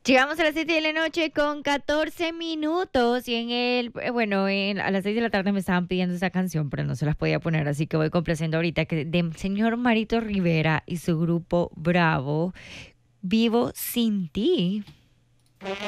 Llegamos a las 7 de la noche con 14 minutos y a las 6 de la tarde me estaban pidiendo esa canción, pero no se las podía poner, así que voy complaciendo ahorita que de señor Marito Rivera y su grupo Bravo, Vivo sin ti.